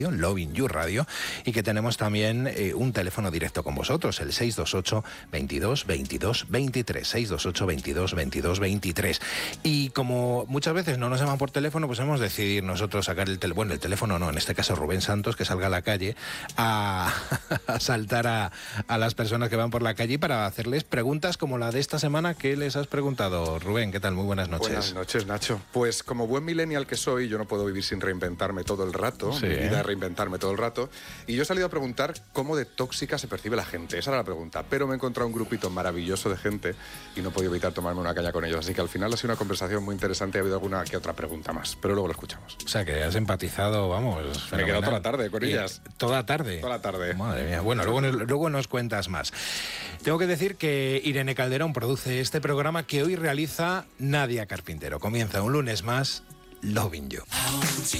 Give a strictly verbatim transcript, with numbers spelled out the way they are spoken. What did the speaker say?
Loving You Radio, y que tenemos también eh, un teléfono directo con vosotros, el seis dos ocho, veintidós, veintidós, veintitrés, seis dos ocho, veintidós, veintidós, veintitrés. Y como muchas veces no nos llaman por teléfono, pues hemos decidido nosotros sacar el teléfono, bueno, el teléfono no, en este caso Rubén Santos, que salga a la calle a, a saltar a, a las personas que van por la calle para hacerles preguntas como la de esta semana. ¿Qué les has preguntado, Rubén? ¿Qué tal? Muy buenas noches. Buenas noches, Nacho. Pues como buen millennial que soy, yo no puedo vivir sin reinventarme todo el rato. Sí, Mi vida ¿eh? es reinventarme todo el rato. Y yo he salido a preguntar cómo de tóxica se percibe la gente. Esa era la pregunta. Pero me he encontrado un grupito maravilloso de gente y no he podido evitar tomarme una caña con ellos. Así que al final ha sido una conversación muy interesante y ha habido alguna que otra pregunta más. Pero luego lo escuchamos. O sea, que has empatizado, vamos. Me he quedado toda la tarde con Y, ellas. ¿Toda tarde? Toda la tarde. Madre mía. Bueno, luego, luego nos cuentas más. Tengo que decir que Irene Calderón produce este programa que hoy realiza Nadia Carpintero. Comienza un lunes más, Loving You.